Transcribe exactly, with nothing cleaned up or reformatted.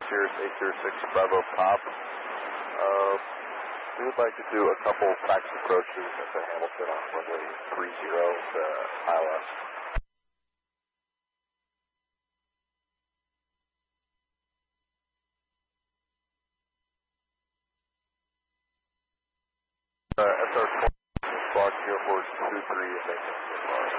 Cheers, eight zero six Bravo Pop. Uh, we would like to do a couple practice approaches at Hamilton on runway three zero to I L S.